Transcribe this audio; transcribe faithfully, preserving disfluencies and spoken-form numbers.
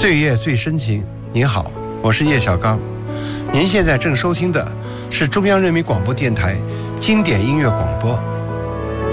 岁月最深情。您好，我是叶小刚。您现在正收听的是中央人民广播电台经典音乐广播。